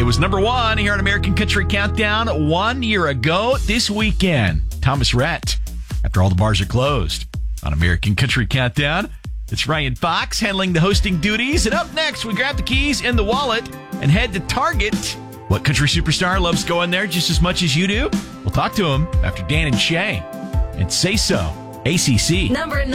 It was number one here on American Country Countdown 1 year ago this weekend. Thomas Rhett, After All the Bars Are Closed. On American Country Countdown, it's Ryan Fox handling the hosting duties. And up next, we grab the keys in the wallet and head to Target. What country superstar loves going there just as much as you do? We'll talk to him after Dan and Shay. And Say So, ACC. Number